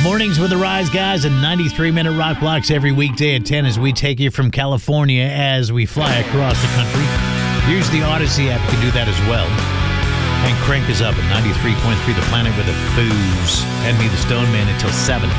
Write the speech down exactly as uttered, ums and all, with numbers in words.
Mornings with the Rise Guys and ninety-three minute rock blocks every weekday at ten as we take you from California as we fly across the country. Use the Odyssey app. You can do that as well. And crank us up at ninety-three point three The Planet with the Foos. And me, the Stone Man, until seven.